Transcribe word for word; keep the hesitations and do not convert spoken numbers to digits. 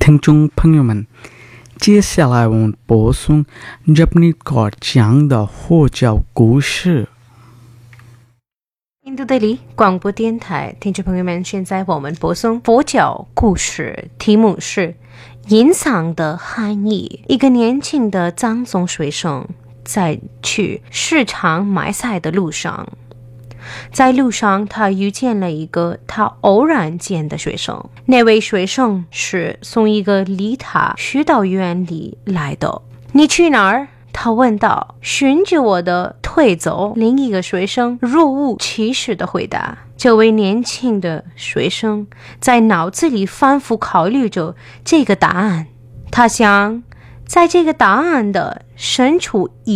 听众朋友们，接下来我们播送 Japanese 课讲的佛教故事。 印度德里广播电台听众朋友们，现在我们播送佛教故事，题目是隐藏的含义。一个年轻的藏族学生在去市场买菜的路上，在路上他遇见了一个他偶然见的学生。那位学生是从一个离他许导远里来的。你去哪儿？他问道。循着我的腿走。另一个学生若无其事地回答。这位年轻的学生在脑子里反复考虑着这个答案。他想，在这个答案的深处